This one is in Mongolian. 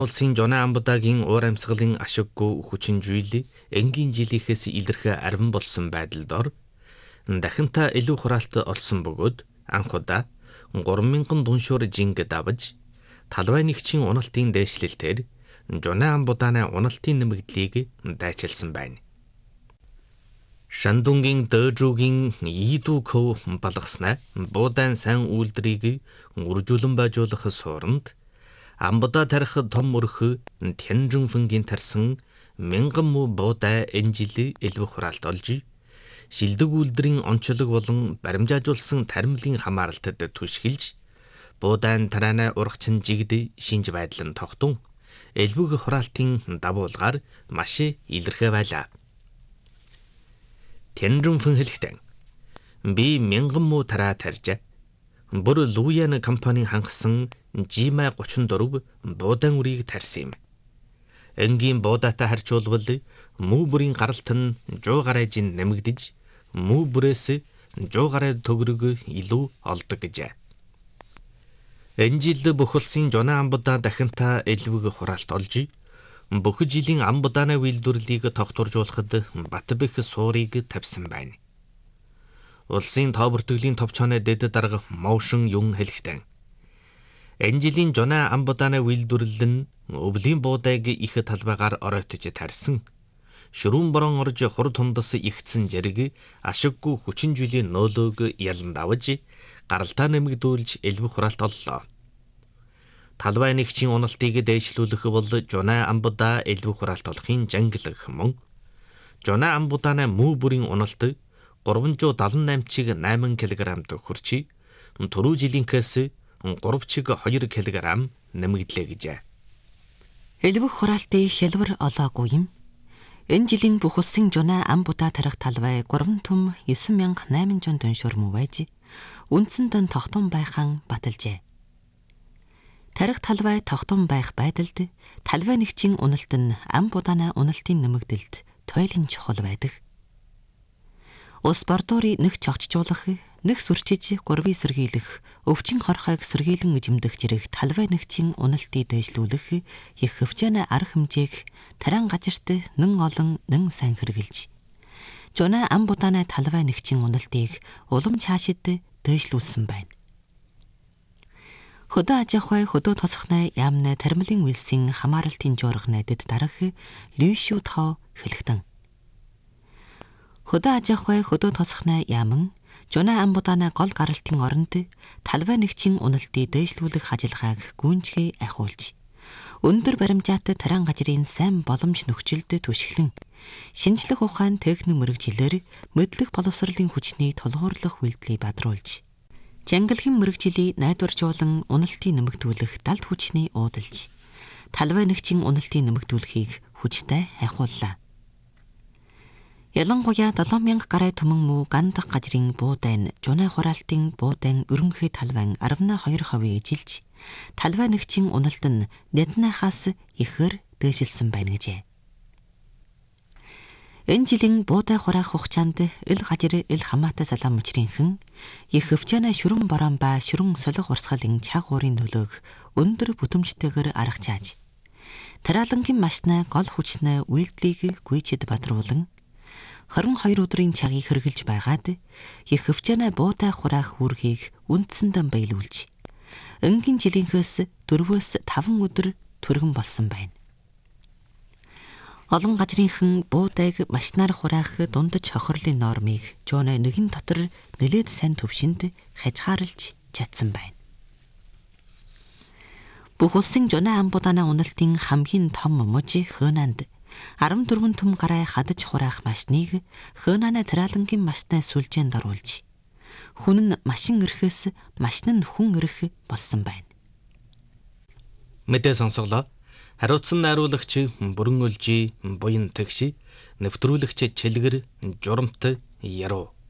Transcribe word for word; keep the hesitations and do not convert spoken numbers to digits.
Улсын Жона Амбудагийн уур амьсгалын ашиггүй хүчин зүйл энгийн жилийнхээс илэрхэ арвин болсон байдал дор дахинта илүү хураалт олсон бөгөөд анх удаа гурван мянган дүншуур жинг давж талбай нэгчийн уналтын дээшлэлтээр Жона Амбудааны уналтын нэмэгдлийг дайчилсан байна. Шандунгийн Дөжүүгийн Ийдүү Көв балгаснаа буудаан сайн үйлдвэрийг үржүүлэн байжуулах сууранд Амбудаа тарих том мөрх Тянжинфэнгийн тарсан мянган муу буудай энэ жил илүү хураалт олж шилдэг үйлдвэрийн онцлог болон баримжаажуулсан таримлын хамааралтад түшгэлж буудаан тараана ургачин жигд шинж байдал нь тогтун элбэг хураалтын давуулгаар маш илэрхэ байлаа. Тянжинфэн хэлэхдээ би мянган муу тараа тарьж бүр Луян компани хангасан Жимай гучин дөрөв буудаан үрийг тарьсан юм. Энгийн буудаатай харьцуулбал муу бүрийн гаралт нь жуу гараажин нэмэгдэж муу бүрээс жуу гараа төгрөг илүү олдог гэжээ. Энэ жил бүх улсын Жона Амбудаа дахинта элбэг хураалт олж бүх жилийн Амбудааны үйлдвэрлэлийг тогтворжуулахад Батбэх суурийг тавьсан байна. Улсын тоо бүртгэлийн товчооны дэд дарга Моушин Юн хэлэхдээ энэ жилийн Жона Амбудааны үйлдвэрлэл нь өвлийн буудайг их талбайгаар оройтож тарьсан. Шүрүүн борон орж хур тундас ихтсэн зэрэг ашиггүй хүчин зүйлийн нөөлөөг ялан давж гаралтаа нэмэгдүүлж элбэг хураалт оллоо. Талбай нэгчийн уналтыг дээшлүүлэх бол Жона Амбудаа элбэг хураалт олохын жанглах мөн. Жона Амбудааны муу бүрийн уналт гурванжуу дадлан найман чиг найман килограммд хүрчи түрүү жилийнхээс гурав чиг хоёр килограмм нэмэгдлээ гэжээ. Элбэг хураалтын хялбар олоогүй юм. Энэ жилийн бүх улсын Жона Амбудаа тарих талбай гурван түм девять мянга восемьсот дүншуур муу байж үндсэнд нь тогтун байхаан баталжээ. Тарих талбай тогтун байх байдалд талбай нэгчийн уналт нь Амбудааны уналтын нэмэгдэлд туйлын чухал байдаг. Ус бордуурыг нэг чогчжуулах, нэг сүрчиж гурвыг сэргийлэх, өвчин хорхойг сэргийлэн эзэмдэх зэрэг талбай нэгчийн уналтыг дээшлүүлэх их хөвчөөний арга хэмжээг тариан газарт нэн олон нэн сайн хэрэгжилж Жона Амбудааны талбай нэгчийн уналтыг улам цаашид дээшлүүлсэн байна. Хөдөө аж ахуй хөдөө тосхны яамны таримлын үйлсийн хамааралтын жуурхны дэд дарга Лүшүү Тоо хэлэхдээ хөдөө аж ахуй хөдөө тосхны яамн Жона Амбудааны гол гаралтын оронд талбай нэгчийн уналтыг дээшлүүлэх ажиллагааг гүйнжгээ ахиулж өндөр баримжаатай тариан газрын сайн боломж нөхцөлд түшиглэн шинжлэх ухаан техник мэрэгчлэр мэдлэг боловсролын хүчний тулгуурлах үйлдэлийг бадруулж Жангалгийн мэрэгчлийг найдваржуулан уналтыг нэмэгдүүлэх далд хүчний уудалж талбай нэгчийн уналтыг нэмэгдүүлэхийг хүчтэй ахиуллаа. Ялангуяа долоон мянга гаруй түмэн муу гандах газрын буудаан Жона хураалтын буудаан өрөнхий талбайн арван хоёр хувийн ижилж талбай нэгчийн уналт нь нэднахаас ихээр дээшилсэн байна гэжээ. Энэ жилийн буудай хураах хугацаанд ил газар ил хамаатай салаан мөчрийнхэн их хөвчөөний шүрэн борон ба шүрэн солих урсгалын чаг уурын нөлөөг өндөр бүтэмжтэйгээр аргачааж тариалангийн машины гол хүчний үйлдэлийг гүйчэд бадруулан хорин хоёр өдрийн цагийг хэрэгжилж байгаад их хөвчөөний буудай хураах үүргийг үндсэндээ биелүүлж энгийн жилийнхээс дөрвөөс таван өдөр түргэн болсон байна. Олон газрынхан буудайг машинаар хураах дундаж хохирлын нормыг Жона нэгэн дотор нэлээд сайн төвшөнд хязгаарлаж чадсан байна. Бүх улсын Жона Амбудааны уналтын хамгийн том мужи Хөнанд арван дөрвөн түм гараа хадаж хураах машиныг Хөнаны тариалангийн машинаа сүлжээнд оруулж хүн нь машин ирэхээс машин нь хүн ирэх болсон байна. Мэдээ сонсголоо. Хариуцсан найруулагч Бүрэн Үлжи, Буян Тэгш, нэвтрүүлэгч Чилгэр, Журамт Яруу.